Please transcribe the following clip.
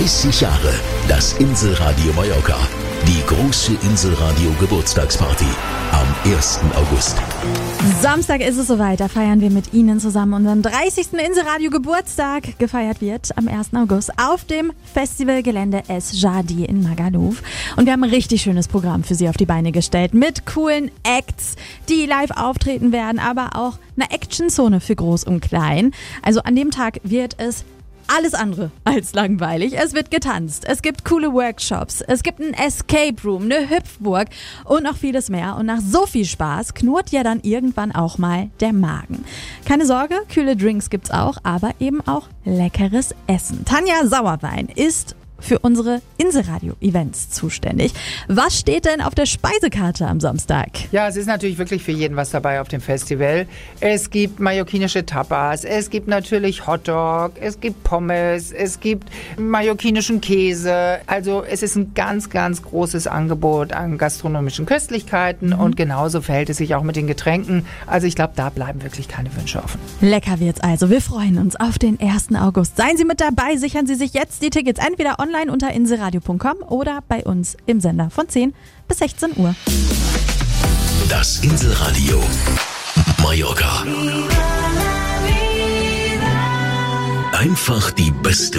30 Jahre das Inselradio Mallorca. Die große Inselradio Geburtstagsparty am 1. August. Samstag ist es soweit, da feiern wir mit Ihnen zusammen unseren 30. Inselradio Geburtstag. Gefeiert wird am 1. August auf dem Festivalgelände Es Jardi in Magaluf. Und wir haben ein richtig schönes Programm für Sie auf die Beine gestellt mit coolen Acts, die live auftreten werden, aber auch eine Actionzone für Groß und Klein. Also an dem Tag wird es alles andere als langweilig. Es wird getanzt, es gibt coole Workshops, es gibt ein Escape Room, eine Hüpfburg und noch vieles mehr. Und nach so viel Spaß knurrt ja dann irgendwann auch mal der Magen. Keine Sorge, kühle Drinks gibt's auch, aber eben auch leckeres Essen. Tanja Sauerwein ist für unsere Inselradio-Events zuständig. Was steht denn auf der Speisekarte am Samstag? Ja, es ist natürlich wirklich für jeden was dabei auf dem Festival. Es gibt mallorquinische Tapas, es gibt natürlich Hotdog, es gibt Pommes, es gibt mallorquinischen Käse. Also es ist ein ganz, ganz großes Angebot an gastronomischen Köstlichkeiten und genauso verhält es sich auch mit den Getränken. Also ich glaube, da bleiben wirklich keine Wünsche offen. Lecker wird's also. Wir freuen uns auf den 1. August. Seien Sie mit dabei, sichern Sie sich jetzt die Tickets entweder online unter inselradio.com oder bei uns im Sender von 10 bis 16 Uhr. Das Inselradio Mallorca. Einfach die beste